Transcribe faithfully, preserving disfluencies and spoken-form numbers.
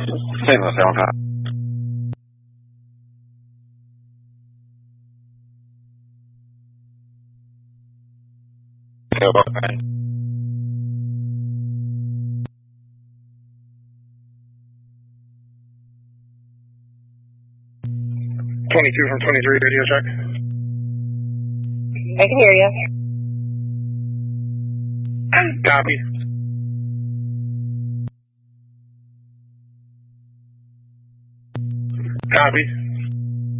Saint Louis, Alan Pat. twenty-two from twenty-three, radio check. I can hear you. Copy. Copy.